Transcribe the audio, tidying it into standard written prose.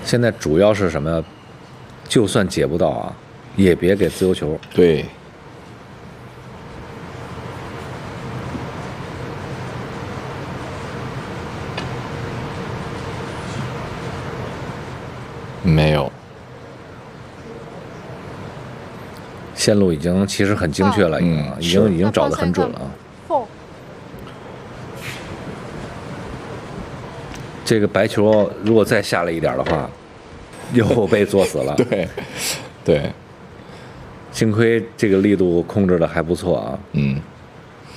现在主要是什么呀？就算解不到啊，也别给自由球。 对。没有。 线路已经其实很精确了，已经找得很准了啊。这个白球如果再下来一点的话，又被作死了。 对， 幸亏这个力度控制的还不错啊。